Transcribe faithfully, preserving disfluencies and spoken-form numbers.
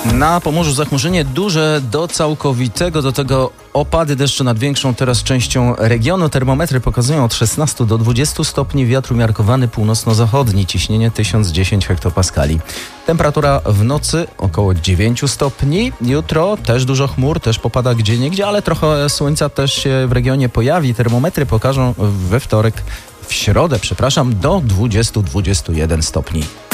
Na Pomorzu zachmurzenie duże do całkowitego, do tego opady deszczu nad większą teraz częścią regionu. Termometry pokazują od szesnastu do dwudziestu stopni, wiatr umiarkowany północno-zachodni, ciśnienie tysiąc dziesięć hektopaskali. Temperatura w nocy około dziewięciu stopni. Jutro też dużo chmur, też popada gdzieniegdzie, ale trochę słońca też się w regionie pojawi. Termometry pokażą we wtorek, w środę, przepraszam, do dwudziestu do dwudziestu jeden stopni.